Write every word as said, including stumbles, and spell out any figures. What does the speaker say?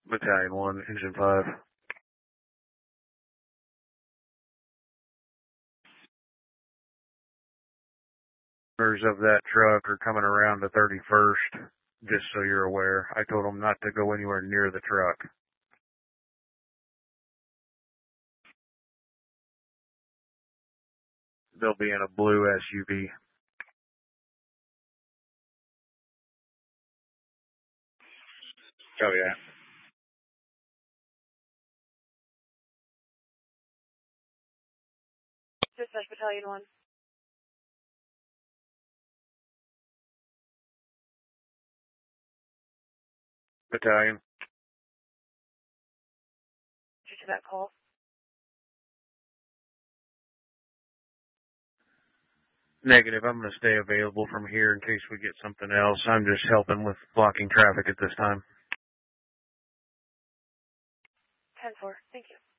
Battalion one, Engine five. Members of that truck are coming around the thirty-first, just so you're aware. I told them not to go anywhere near the truck. They'll be in a blue S U V. Oh, yeah. Dispatch Battalion one. Battalion. Due to that call. Negative. I'm going to stay available from here in case we get something else. I'm just helping with blocking traffic at this time. ten four. Thank you.